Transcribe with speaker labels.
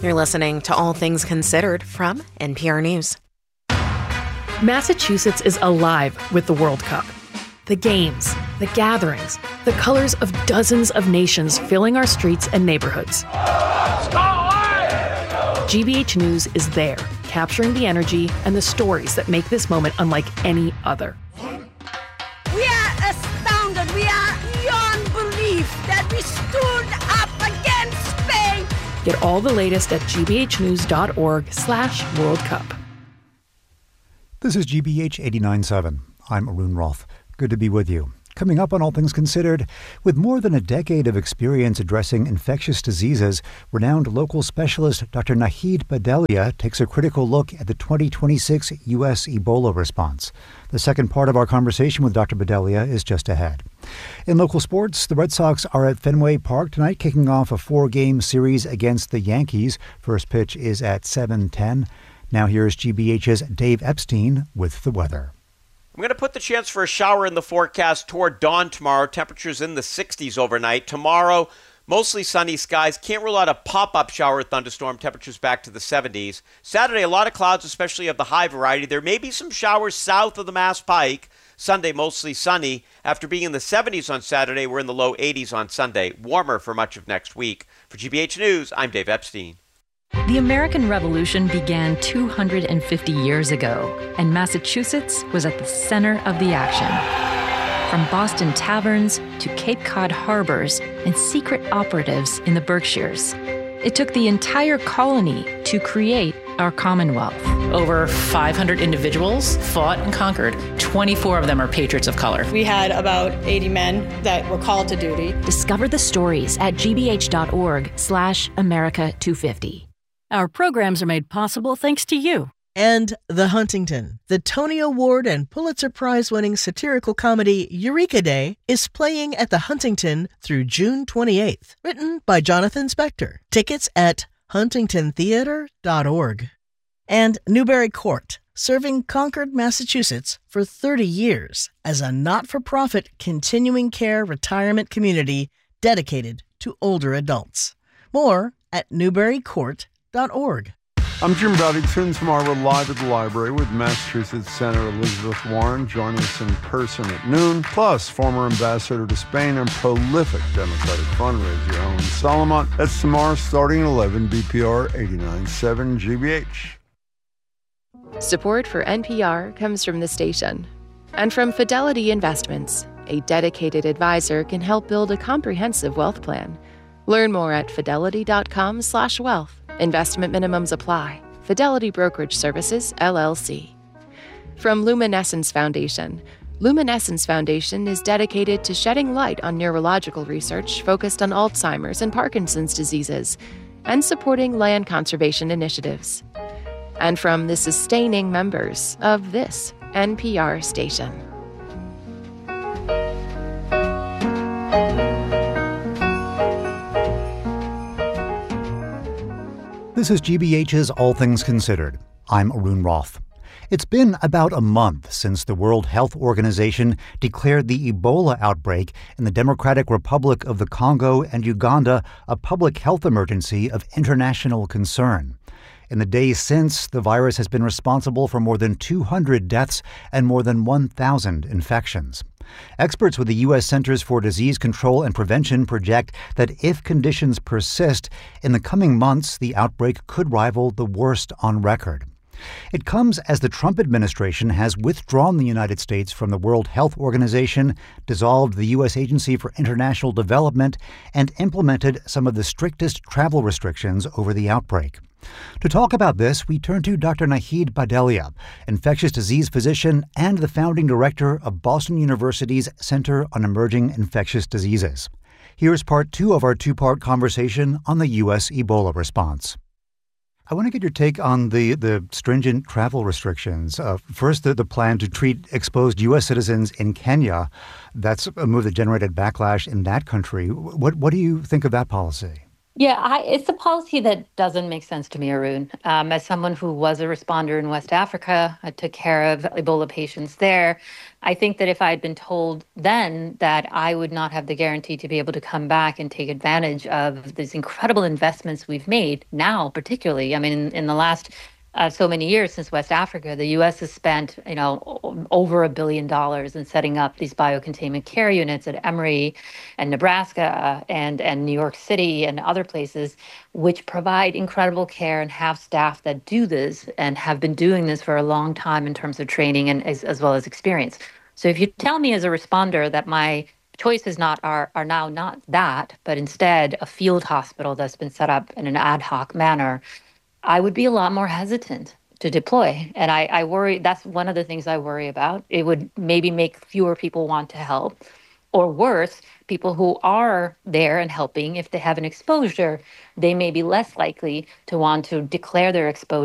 Speaker 1: You're listening to All Things Considered from NPR News.
Speaker 2: Massachusetts is alive with the World Cup. The games, the gatherings, the colors of dozens of nations filling our streets and neighborhoods. GBH News is there, capturing the energy and the stories that make this moment unlike any other.
Speaker 3: We are astounded. We are beyond belief that we stood up against Spain.
Speaker 2: Get all the latest at gbhnews.org/World Cup.
Speaker 4: This is GBH 89.7. I'm Arun Roth. Good to be with you. Coming up on All Things Considered, with more than a decade of experience addressing infectious diseases, renowned local specialist Dr. Nahid Bhadelia takes a critical look at the 2026 U.S. Ebola response. The second part of our conversation with Dr. Bhadelia is just ahead. In local sports, the Red Sox are at Fenway Park tonight, kicking off a 4-game series against the Yankees. First pitch is at 7:10. Now here's GBH's Dave Epstein with the weather.
Speaker 5: I'm going to put the chance for a shower in the forecast toward dawn tomorrow. Temperatures in the 60s overnight. Tomorrow, mostly sunny skies. Can't rule out a pop-up shower or thunderstorm. Temperatures back to the 70s. Saturday, a lot of clouds, especially of the high variety. There may be some showers south of the Mass Pike. Sunday, mostly sunny. After being in the 70s on Saturday, we're in the low 80s on Sunday. Warmer for much of next week. For GBH News, I'm Dave Epstein.
Speaker 6: The American Revolution began 250 years ago, and Massachusetts was at the center of the action. From Boston taverns to Cape Cod harbors and secret operatives in the Berkshires, it took the entire colony to create our Commonwealth.
Speaker 7: Over 500 individuals fought and conquered. 24 of them are patriots of color.
Speaker 8: We had about 80 men that were called to duty.
Speaker 9: Discover the stories at gbh.org/America250.
Speaker 10: Our programs are made possible thanks to you.
Speaker 11: And The Huntington, the Tony Award and Pulitzer Prize-winning satirical comedy Eureka Day, is playing at the Huntington through June 28th. Written by Jonathan Spector. Tickets at huntingtontheater.org. And Newbury Court, serving Concord, Massachusetts for 30 years as a not-for-profit continuing care retirement community dedicated to older adults. More at newburycourt.org.
Speaker 12: I'm Jim Bevington. Tomorrow we're live at the library with Massachusetts Senator Elizabeth Warren. Join us in person at noon. Plus, former ambassador to Spain and prolific Democratic fundraiser Ellen Solomon. That's tomorrow starting at 11, BPR 89.7 GBH.
Speaker 13: Support for NPR comes from the station and from Fidelity Investments. A dedicated advisor can help build a comprehensive wealth plan. Learn more at fidelity.com/wealth. Investment minimums apply. Fidelity Brokerage Services, LLC. From Luminescence Foundation. Luminescence Foundation is dedicated to shedding light on neurological research focused on Alzheimer's and Parkinson's diseases and supporting land conservation initiatives. And from the sustaining members of this NPR station.
Speaker 4: This is GBH's All Things Considered. I'm Arun Roth. It's been about a month since the World Health Organization declared the Ebola outbreak in the Democratic Republic of the Congo and Uganda a public health emergency of international concern. In the days since, the virus has been responsible for more than 200 deaths and more than 1,000 infections. Experts with the U.S. Centers for Disease Control and Prevention project that if conditions persist, in the coming months, the outbreak could rival the worst on record. It comes as the Trump administration has withdrawn the United States from the World Health Organization, dissolved the U.S. Agency for International Development, and implemented some of the strictest travel restrictions over the outbreak. To talk about this, we turn to Dr. Nahid Bhadelia, infectious disease physician and the founding director of Boston University's Center on Emerging Infectious Diseases. Here's part 2 of our 2-part conversation on the U.S. Ebola response. I want to get your take on the stringent travel restrictions. First, the plan to treat exposed U.S. citizens in Kenya. That's a move that generated backlash in that country. What do you think of that policy?
Speaker 14: Yeah, it's a policy that doesn't make sense to me, Arun. As someone who was a responder in West Africa, I took care of Ebola patients there. I think that if I had been told then that I would not have the guarantee to be able to come back and take advantage of these incredible investments we've made now, particularly, I mean, in the last so many years since West Africa, the U.S. has spent, over $1 billion in setting up these biocontainment care units at Emory and Nebraska and New York City and other places, which provide incredible care and have staff that do this and have been doing this for a long time in terms of training and as well as experience. So if you tell me as a responder that my choices are now not that, but instead a field hospital that's been set up in an ad hoc manner, I would be a lot more hesitant to deploy. And I worry, that's one of the things I worry about. It would maybe make fewer people want to help. Or worse, people who are there and helping, if they have an exposure, they may be less likely to want to declare their exposure